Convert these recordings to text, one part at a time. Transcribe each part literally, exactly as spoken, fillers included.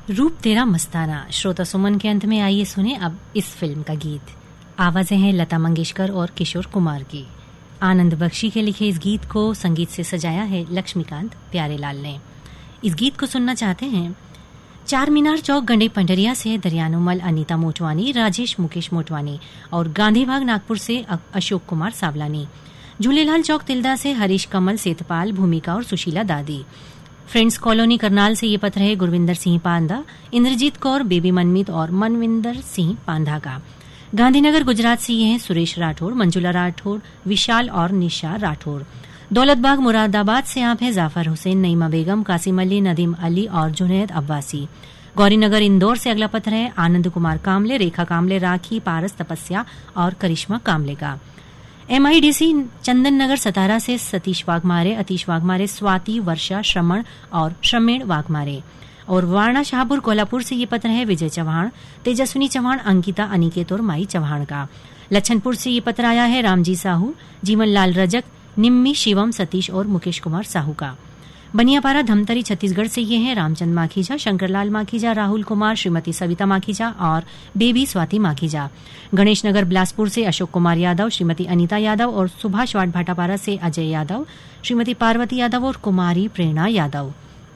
रूप तेरा मस्ताना। श्रोता सुमन के अंत में आइए सुने अब इस फिल्म का गीत। आवाजें हैं लता मंगेशकर और किशोर कुमार की। आनंद बख्शी के लिखे इस गीत को संगीत से सजाया है लक्ष्मीकांत प्यारेलाल ने। इस गीत को सुनना चाहते हैं चार मीनार चौक गंडे पंडरिया से दरियानुमल अनीता मोटवानी, राजेश मुकेश मोटवानी और गांधीबाग नागपुर से अशोक कुमार सावलानी। झूलेलाल चौक तिल्दा से हरीश कमल सेतपाल, भूमिका और सुशीला दादी। फ्रेंड्स कॉलोनी करनाल से ये पत्र है गुरविंदर सिंह पांदा, इंद्रजीत कौर, बेबी मनमीत और मनविंदर सिंह पांधा का। गांधीनगर गुजरात से ये हैं सुरेश राठौर, मंजुला राठौर, विशाल और निशा राठौर। दौलतबाग मुरादाबाद से आप हैं जाफर हुसैन, नईमा बेगम, कासिम अली, नदीम अली और जुनैद अब्बासी। गौरीनगर इंदौर से अगला पत्र है आनंद कुमार कामले, रेखा कामले, राखी, पारस तपस्या और करिश्मा कामले का। एमआईडीसी चंदन नगर सतारा से सतीश वाघमारे, अतीश वाघमारे, स्वाति, वर्षा, श्रमण और श्रमेण वाघमारे। और वारणा शाहपुर कोल्हापुर से ये पत्र है विजय चौहान, तेजस्विनी चौहान, अंकिता, अनिकेत और माई चौहान का। लच्छनपुर से ये पत्र आया है रामजी साहू, जीवन लाल रजक, निम्मी, शिवम, सतीश और मुकेश कुमार साहू का। बनियापारा धमतरी छत्तीसगढ़ से ये हैं रामचंद माखीजा, शंकरलाल माखीजा, राहुल कुमार, श्रीमती सविता माखीजा और बेबी स्वाति माखीजा। गणेश नगर बिलासपुर से अशोक कुमार यादव, श्रीमती अनीता यादव और सुभाष वाट भाटापारा से अजय यादव, श्रीमती पार्वती यादव और कुमारी प्रेरणा यादव।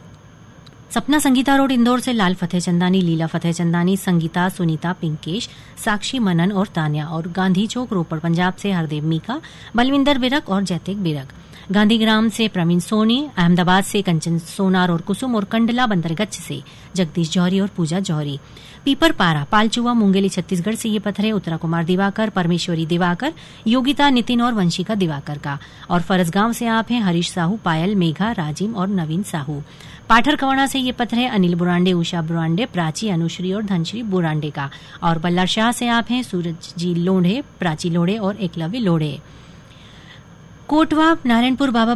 सपना संगीता रोड इंदौर से लाल फतेह चंदानी, लीला फतेह चंदानी, संगीता, सुनीता, पिंकेश, साक्षी, मनन और तान्या। और गांधी चौक रोपड़ पंजाब से हरदेव मीका, बलविंदर बिरक और जैतिक बिरक। गांधीग्राम से प्रवीण सोनी, अहमदाबाद से कंचन सोनार और कुसुम और कंडला बंदरगच्छ से जगदीश जौहरी और पूजा जौहरी। पीपर पारा पालचुआ मुंगेली छत्तीसगढ़ से ये पत्र है उत्तरा कुमार दिवाकर, परमेश्वरी दिवाकर, योगिता, नितिन और वंशिका दिवाकर का। और फरसगांव से आप हैं हरीश साहू, पायल, मेघा, राजिम और नवीन साहू। पाठर कवाड़ा से ये पत्र है अनिल बुरांडे, उषा बुरांडे, प्राची, अनुश्री और धनश्री बुरांडे का। और बल्लार शाह से आप हैं सूरज जी लोढ़े, प्राची लोढ़े और एकलव्य लोढ़े। कोटवा नारायणपुर बाबा